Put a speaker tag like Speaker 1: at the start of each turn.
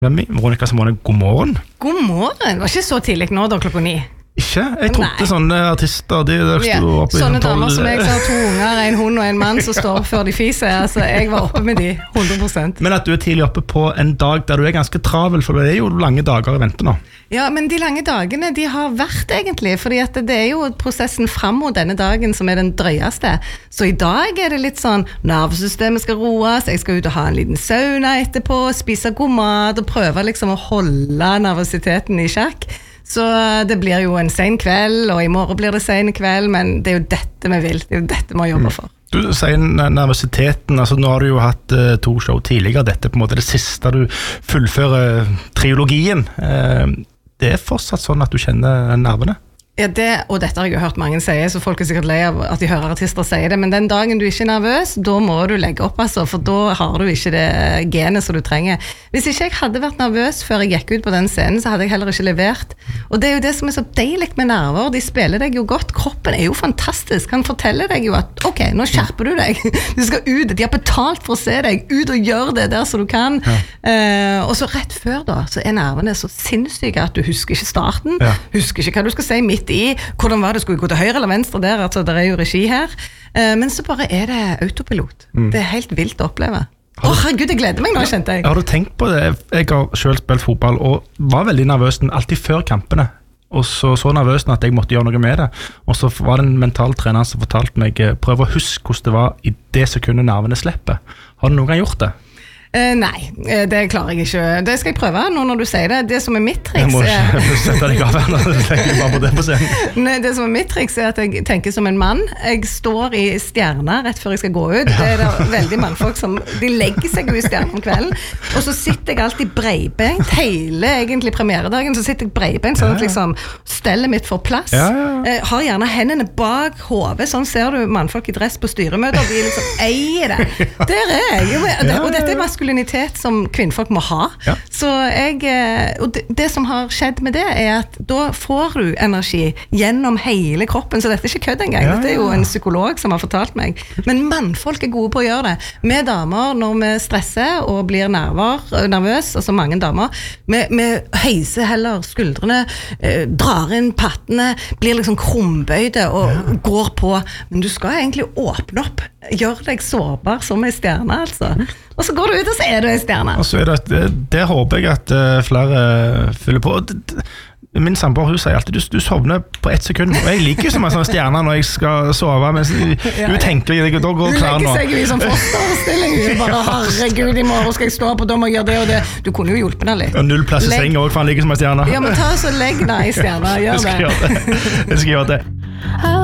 Speaker 1: Veronica Simone, god morgen.
Speaker 2: God morgen, det var ikke så tidlig nå da, 9:00.
Speaker 1: Ikke? Jeg trodde sånne artister, de der stod oppe i
Speaker 2: sånne damer som jeg sa, 2 unger, en hund og en mann som står opp før de fiser, altså jeg var oppe med de, 100%.
Speaker 1: Men at du tidlig oppe på en dag der du ganske travel, for det jo lange dager I vente nå.
Speaker 2: Ja, men de lange dagene, de har vært egentlig, fordi at det jo prosessen frem mot denne dagen som den drøyeste. Så I dag det litt sånn, nervesystemet skal roes, jeg skal ut og ha en liten sauna etterpå, spise god mat og prøve liksom å holde nervøsiteten I sjakk. Så det blir jo en sen kveld, og I morgen blir det sen kveld, men det jo dette vi vil, det jo dette vi jobber for.
Speaker 1: Du sier nervøsiteten, altså nå har du jo hatt 2 show tidligere, dette på en måte det siste du fullfører trilogien. Det fortsatt sånn at du kjenner nervene?
Speaker 2: Ja, og dette har jeg jo hørt mange si, så folk sikkert lei av at de hører artister si det, men den dagen du ikke nervøs, da må du legge opp, altså, for da har du ikke det genet som du trenger. Hvis ikke jeg hadde vært nervøs før jeg gikk ut på den scenen, så hadde jeg heller ikke levert. Og det jo det som så deilig med nerver, de spiller deg jo godt, kroppen jo fantastisk, han forteller deg jo at, ok, nå skjerper du deg, du skal ut, de har betalt for å se deg, ut og gjør det der så du kan. Ja. Og så rett før da, så nervene så sinnssyke at du husker ikke starten, husker ikke hva du skal si midt I, hvordan var det, skulle vi gå til høyre eller venstre der, altså det jo regi her, men så bare det autopilot, det helt vilt å oppleve. Herregud, jeg gleder meg nå, kjente jeg.
Speaker 1: Har du tenkt på det? Jeg har selv spilt fotball og var veldig nervøs alltid før kampene, og så nervøs at jeg måtte gjøre noe med det, og så var det en mental trener som fortalte meg, prøv å huske hvordan det var I det sekundet nervene slipper. Har du noen gang gjort det?
Speaker 2: Nei, det klarer jeg ikke. Det skal jeg prøve nå når du sier det. Det som mitt triks
Speaker 1: Jeg må ikke sette deg av her når du tenker bare på det på scenen.
Speaker 2: Nei, det som mitt triks at jeg tenker som en mann. Jeg står I stjerner rett før jeg skal gå ut. Det det veldig mannfolk som de legger seg jo I stjerner om kvelden. Og så sitter jeg alltid breibeint. Hele egentlig premieredagen så sitter jeg breibeint sånn at liksom stellet mitt får plass. Har gjerne hendene bak hodet. Sånn ser du mannfolk I dress på styremøter. De liksom eier det. Der jeg. Og dette maskulinitet som kvinnfolk må ha. Så og det som har skjedd med det at da får du energi gjennom hele kroppen, så dette ikke kødd engang. Dette jo en psykolog som har fortalt meg. Men mannfolk gode på å gjøre det. Med damer, når vi stresser og blir nervøs, altså mange damer, vi heiser heller skuldrene, drar inn pattene, blir liksom krumbøyde og går på. Men du skal egentlig åpne opp, gjør deg sårbar som en stjerne, altså. Og så går du ut og så du en stjerne. Og så
Speaker 1: det håper jeg at flere fyller på. Min samboer, hun sier alltid, du sovner på 1 sekund, og jeg liker jo som en sånn stjerne når jeg skal sove, men du tenker, da går klar nå.
Speaker 2: Du legger seg jo I sånn fosterstilling, du bare, herregud, I morgen skal jeg stå opp, og da må jeg gjøre det og det. Du kunne jo hjulpet deg litt.
Speaker 1: Og 0 plass I seng også, for han liker som en stjerne.
Speaker 2: Ja, men ta så legg deg I stjerne, gjør det.
Speaker 1: Jeg skal gjøre det.